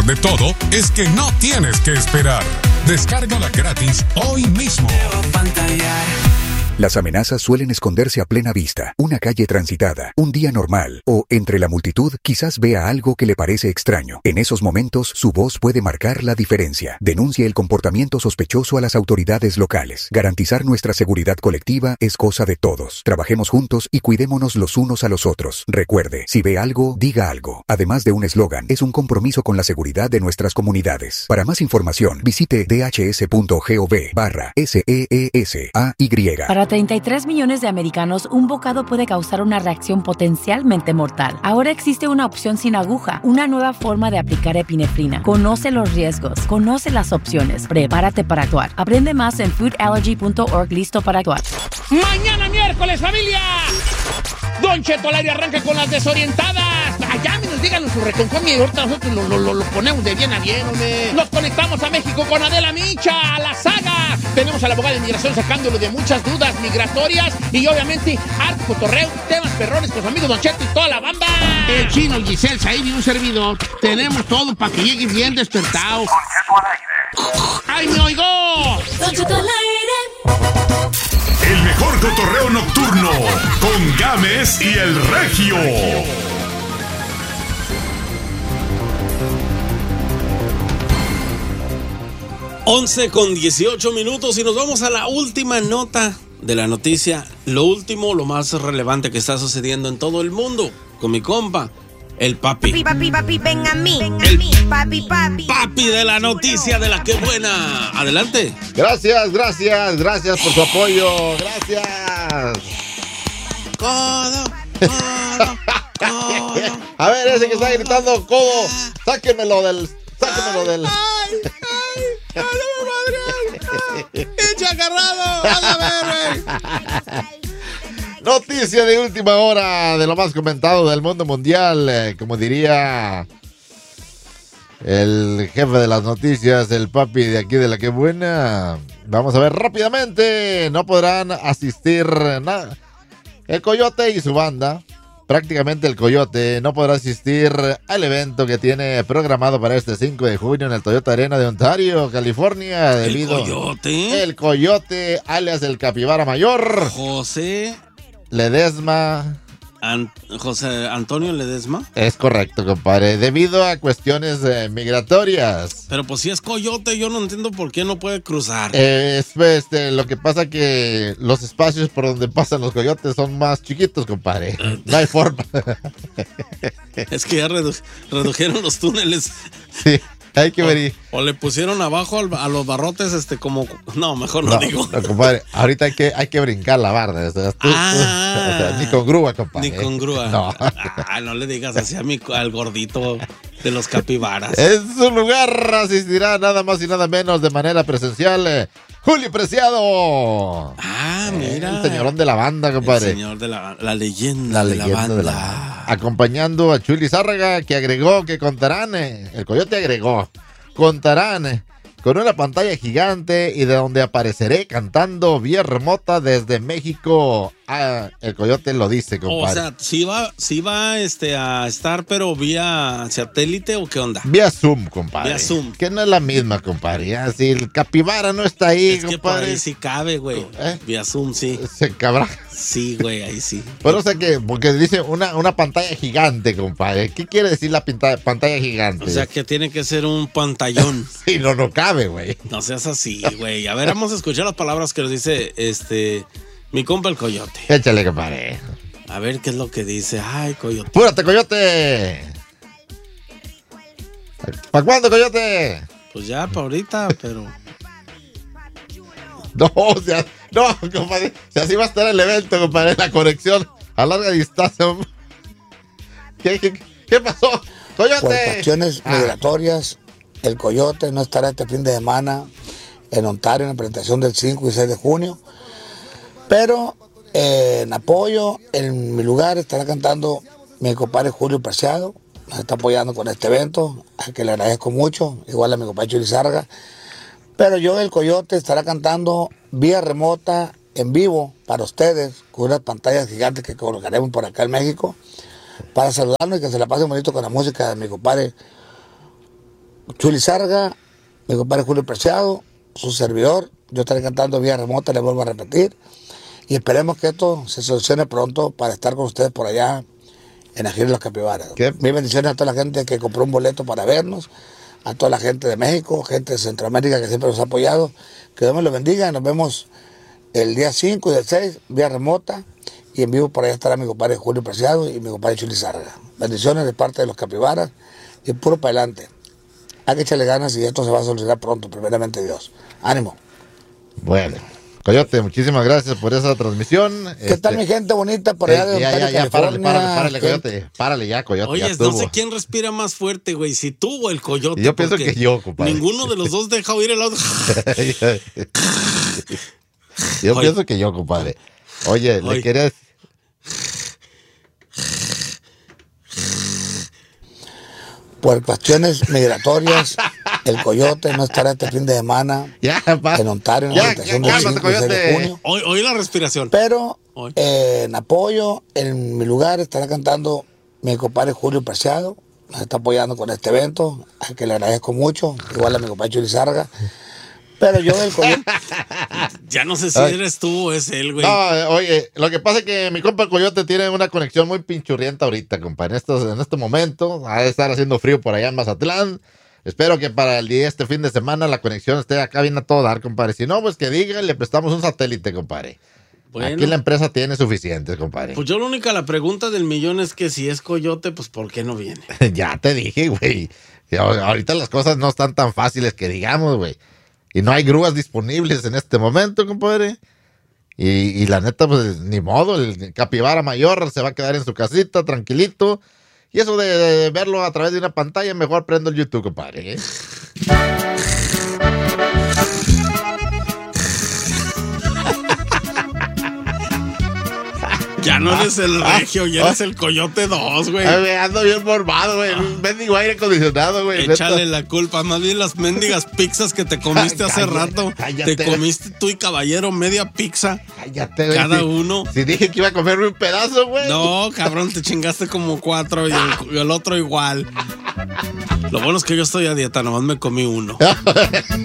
de todo es que no tienes que esperar. Descárgala gratis hoy mismo. Las amenazas suelen esconderse a plena vista, una calle transitada, un día normal, o entre la multitud quizás vea algo que le parece extraño. En esos momentos, su voz puede marcar la diferencia. Denuncie el comportamiento sospechoso a las autoridades locales. Garantizar nuestra seguridad colectiva es cosa de todos. Trabajemos juntos y cuidémonos los unos a los otros. Recuerde, si ve algo, diga algo. Además de un eslogan, es un compromiso con la seguridad de nuestras comunidades. Para más información, visite dhs.gov/SEESAY. Para 33 millones de americanos, un bocado puede causar una reacción potencialmente mortal. Ahora existe una opción sin aguja, una nueva forma de aplicar epinefrina. Conoce los riesgos, conoce las opciones, prepárate para actuar. Aprende más en foodallergy.org. Listo para actuar. Mañana miércoles, familia. Don Cheto al aire arranca con las desorientadas. Llámenos, díganos su reconforme y ahorita nosotros lo ponemos de bien a bien, hombre. Nos conectamos a México con Adela Micha, a la saga. Tenemos a la abogada de inmigración sacándolo de muchas dudas migratorias y obviamente harto cotorreo, temas perrones con su amigo Don Cheto y toda la banda. El Chino, Giselle, Said y un servidor. Tenemos todo para que llegue bien despertado. Don Cheto al aire. ¡Ay, me oigo! Don Cheto al aire. El mejor cotorreo nocturno con Gámez y el Regio. 11:18 y nos vamos a la última nota de la noticia. Lo último, lo más relevante que está sucediendo en todo el mundo con mi compa, el papi. Papi, ven a mí. Papi de la noticia de la que buena. Adelante. Gracias por su apoyo. Gracias. Codo. A ver, ese que está gritando, codo, sáquenmelo del. ¡Echa agarrado! ¡A ver, Noticia de última hora de lo más comentado del mundo mundial. Como diría el jefe de las noticias, el papi de aquí de la que buena. Vamos a ver rápidamente. No podrán asistir nada. El Coyote y su banda. Prácticamente el Coyote no podrá asistir al evento que tiene programado para este 5 de junio en el Toyota Arena de Ontario, California, debido... El Coyote, alias el Capibara Mayor. José Ledesma. José Antonio Ledesma. Es correcto, compadre, debido a cuestiones migratorias. Pero pues si es Coyote, yo no entiendo por qué no puede cruzar. Lo que pasa que los espacios por donde pasan los coyotes son más chiquitos, compadre. No hay forma. Es que ya redujeron los túneles. Sí. Hay que ver. O le pusieron abajo a los barrotes, como. No, mejor no digo. No, compadre. Ahorita hay que brincar la barda. O sea, ni con grúa, compadre. Ni con grúa. No. No le digas así al gordito de los capibaras. En su lugar asistirá nada más y nada menos de manera presencial Julio Preciado. Mira. El señorón de la banda, compadre. El señor de la leyenda de la banda. Acompañando a Chuy Lizárraga, que agregó que contarán, el Coyote agregó, contarán con una pantalla gigante y de donde apareceré cantando vía remota desde México. El Coyote lo dice, compadre. O sea, sí va a estar, pero vía satélite o qué onda. Vía Zoom, compadre. Vía Zoom. Que no es la misma, compadre. Así el Capibara no está ahí, es que compadre. Por ahí sí cabe, güey. Vía Zoom, sí. Se cabrá. Sí, güey, ahí sí. Pero o sea que, porque dice una pantalla gigante, compadre. ¿Qué quiere decir la pantalla gigante? O sea que tiene que ser un pantallón. Sí, no cabe, güey. No seas así, güey. A ver, vamos a escuchar las palabras que nos dice mi compa el Coyote. Échale, compadre. A ver qué es lo que dice. Ay, Coyote. ¡Púrate, Coyote! ¿Para cuándo, Coyote? Pues ya, para ahorita, pero... No, compadre. Si así va a estar el evento, compadre, la conexión a larga distancia. ¿Qué pasó, Coyote? Por cuestiones migratorias, el Coyote no estará este fin de semana en Ontario en la presentación del 5 y 6 de junio. Pero en apoyo, en mi lugar, estará cantando mi compadre Julio Preciado. Nos está apoyando con este evento, al que le agradezco mucho, igual a mi compadre Chuy Lizárraga. Pero yo, el Coyote, estará cantando vía remota, en vivo, para ustedes, con unas pantallas gigantes que colocaremos por acá en México, para saludarnos y que se la pasen bonito con la música de mi compadre Chuli Sarga, mi compadre Julio Preciado, su servidor. Yo estaré cantando vía remota, les vuelvo a repetir. Y esperemos que esto se solucione pronto para estar con ustedes por allá en la gira de los Capibaras. Mis bendiciones a toda la gente que compró un boleto para vernos, a toda la gente de México, gente de Centroamérica que siempre nos ha apoyado. Que Dios me los bendiga. Nos vemos el día 5 y el 6, vía remota. Y en vivo por allá estará mi compadre Julio Preciado y mi compadre Chuli Sarga. Bendiciones de parte de los Capibaras y puro para adelante. Hay que echarle ganas y esto se va a solucionar pronto, primeramente Dios. Ánimo. Bueno, Coyote, muchísimas gracias por esa transmisión. ¿Qué tal mi gente bonita por allá de Ontario, California? Párale, Coyote. Párale ya, Coyote. Oye, no sé quién respira más fuerte, güey, si tú o el Coyote. Yo pienso que yo, compadre. Ninguno de los dos deja oír el audio. Yo pienso que yo, compadre. Oye, le quería decir... Por cuestiones migratorias, el Coyote no estará este fin de semana en Ontario en la presentación del 5 y 6 de junio. Hoy la respiración. Pero en apoyo, en mi lugar, estará cantando mi compadre Julio Preciado. Nos está apoyando con este evento, al que le agradezco mucho. Igual a mi compadre Chuli Sarga. Pero yo del Coyote... Ya no sé si eres tú o es él, güey. No, oye, lo que pasa es que mi compa el Coyote tiene una conexión muy pinchurrienta ahorita, compa. En este momento, ha de estar haciendo frío por allá en Mazatlán. Espero que para este fin de semana la conexión esté acá bien a todo dar, compadre. Si no, pues que diga, le prestamos un satélite, compadre. Bueno, aquí la empresa tiene suficientes, compadre. Pues yo la pregunta del millón es que si es Coyote, pues ¿por qué no viene? Ya te dije, güey. Ahorita las cosas no están tan fáciles que digamos, güey. Y no hay grúas disponibles en este momento, compadre. Y la neta, pues ni modo, el capibara mayor se va a quedar en su casita, tranquilito. Y eso de verlo a través de una pantalla, mejor prendo el YouTube, compadre. Ya no eres el regio, ya eres el Coyote 2, güey. Ando bien formado, güey. Un mendigo aire acondicionado, güey. Échale la culpa, más bien las mendigas pizzas que te comiste hace rato. Cállate. Te comiste tú y Caballero media pizza. Cállate, güey. Cada uno. Si dije que iba a comerme un pedazo, güey. No, cabrón, te chingaste como 4 y el otro igual. Lo bueno es que yo estoy a dieta, nomás me comí uno.